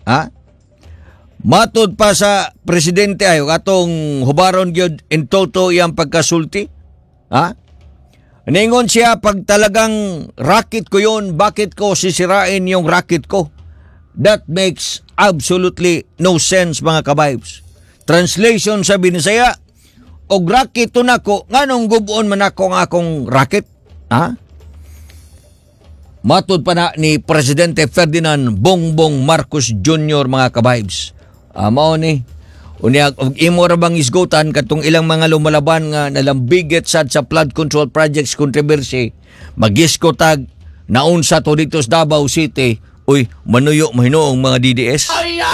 Ha? Matod pa sa presidente ayo atong hubaron gyud in toto iyang pagkasulti. Ha? Ningon siya, pag talagang racket ko yun, bakit ko sisirain yung racket ko? That makes absolutely no sense, mga kabibes. Translation sa Binisaya, og racket to nako, nganong gubuon man ako ng akong racket? Ha? Matod pa na ni Presidente Ferdinand Bongbong Marcos Jr., mga kabibes. Mao ni unya og imo ra bang isgutan katong ilang mga lumalaban nga nalambiget sad sa flood control projects controversy, magiskotag naunsa to dito sa Davao City, uy manuyo mahinuong mga DDS.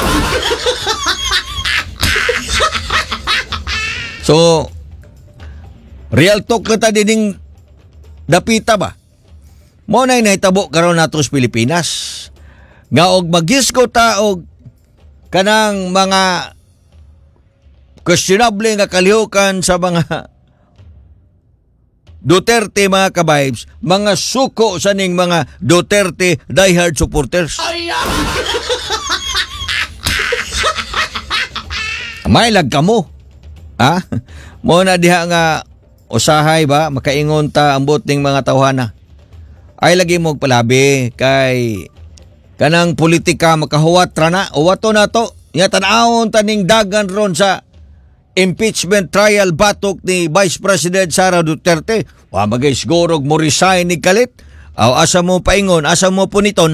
So real talk kita dining dapita ba? Mo nay nahitabo karon nato sa Pilipinas nga og magiskota og kanang mga questionable nga kalihukan sa mga Duterte, mga kabibes, mga suko sa ning mga Duterte diehard supporters. May lag kamo. Ha? Mo na diha nga usahay ba makaingon ta ambot ning mga tawhana. Ay lagi mo palabi kay kanang politika makahuwat ra na, uwato na to. Nya tan-awon taning dagan ron sa impeachment trial batok ni Vice President Sara Duterte. Wa magay siguro mo resign ni kalit. Aw asa mo paingon, asa mo puniton.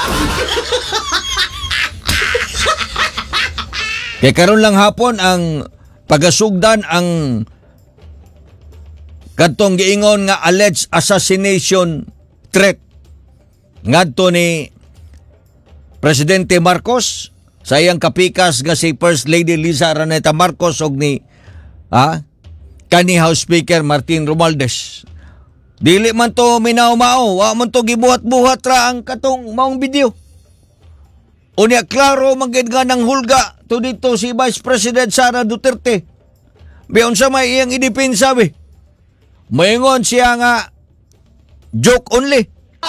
Kay karon lang hapon ang pagasugdan ang kadtong giingon nga alleged assassination threat ngadto ni Presidente Marcos sa iyang kapikas nga si First Lady Liza Araneta Marcos og ni kani House Speaker Martin Romualdez. Dili man to minaw-mao, wa man to gibuhat-buhat ra ang katong maong video. Unya klaro magid nga nang hulga to dito si Vice President Sara Duterte. Biyon sa may iyang idipinsa be. Mayngon siya nga joke only.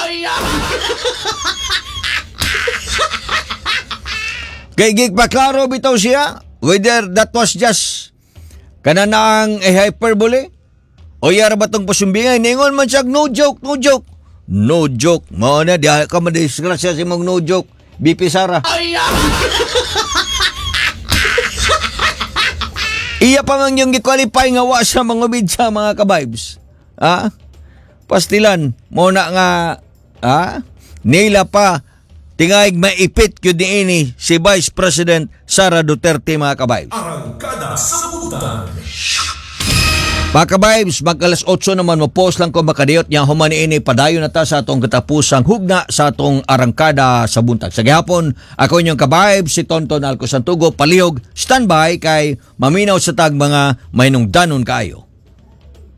Kay gigpaklaro bitaw siya whether that was just kananang hyperbole o yara ba itong pasumbingay. Ningon man siya no joke, no joke. No joke. Mao na di ka madisgrasya si mong no joke. BP Sara. Iya pa man yung gikwalify nga wa sa mga bidsa, mga kabibes. Pastilan mo na nga nila pa tingayg maipit yun ni si Vice President Sara Duterte, mga kabibes. Arangkada sa Butan. Mga kabibes, mag-alas 8 naman mo-post lang ko makadiyot niya humani ini padayon na ta sa atong katapusang hugna sa atong arangkada sa buntag. Sa gihapon, ako inyong kabibes, si Tonton Alco Santugo, palihog, standby kay maminaw sa tag mga mahinungdanon kaayo.